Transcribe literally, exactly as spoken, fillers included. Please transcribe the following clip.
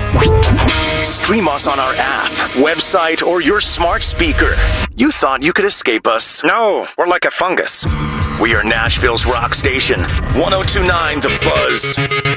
Stream us on our app, website, or your smart speaker. You thought you could escape us? No, we're like a fungus. We are Nashville's rock station, one oh two point nine The Buzz.